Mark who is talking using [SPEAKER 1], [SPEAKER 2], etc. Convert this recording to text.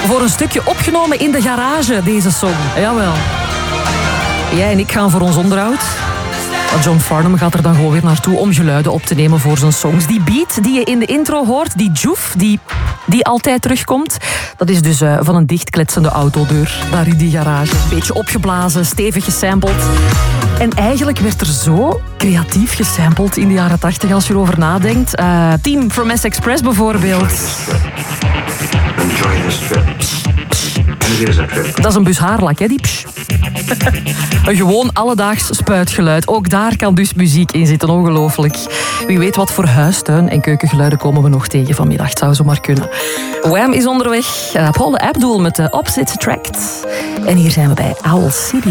[SPEAKER 1] Voor een stukje opgenomen in de garage, deze song. Jawel. Jij en ik gaan voor ons onderhoud. John Farnham gaat er dan gewoon weer naartoe om geluiden op te nemen voor zijn songs. Die beat die je in de intro hoort, die joef, die altijd terugkomt, dat is dus van een dichtkletsende autodeur. Daar in die garage. Een beetje opgeblazen, stevig gesampled. En eigenlijk werd er zo creatief gesampled in de jaren 80 als je erover nadenkt. Team from S-Express bijvoorbeeld.
[SPEAKER 2] Enjoy this trip. It is a trip.
[SPEAKER 1] Dat is een bus haarlak, hè, die psh. Een gewoon alledaags spuitgeluid. Ook daar kan dus muziek in zitten, ongelooflijk. Wie weet wat voor huistuin- en keukengeluiden komen we nog tegen vanmiddag. Het zou zo maar kunnen. Wham is onderweg. Paula Abdul met de Opposite Attract. En hier zijn we bij Owl City.